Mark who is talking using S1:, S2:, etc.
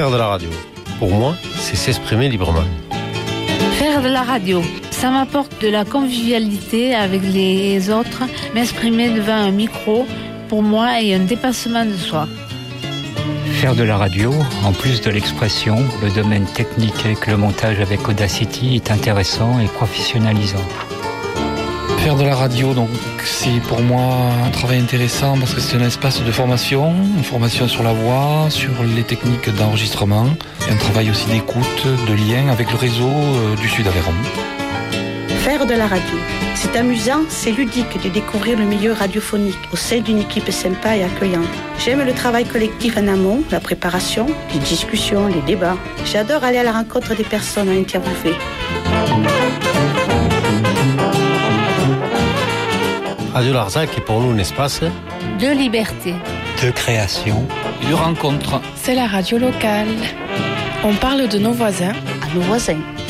S1: Faire de la radio, pour moi, c'est s'exprimer librement.
S2: Faire de la radio, ça m'apporte de la convivialité avec les autres, m'exprimer devant un micro, pour moi, est un dépassement de soi.
S3: Faire de la radio, en plus de l'expression, le domaine technique avec le montage avec Audacity est intéressant et professionnalisant.
S4: Faire de la radio, donc, c'est pour moi un travail intéressant parce que c'est un espace de formation, une formation sur la voix, sur les techniques d'enregistrement, et un travail aussi d'écoute, de lien avec le réseau du Sud-Aveyron.
S5: Faire de la radio, c'est amusant, c'est ludique de découvrir le milieu radiophonique au sein d'une équipe sympa et accueillante. J'aime le travail collectif en amont, la préparation, les discussions, les débats. J'adore aller à la rencontre des personnes à interviewer.
S1: Radio Larzac est pour nous un espace
S2: De liberté.
S3: De création.
S4: Et de rencontre.
S6: C'est la radio locale. On parle de nos voisins
S5: À nos voisins.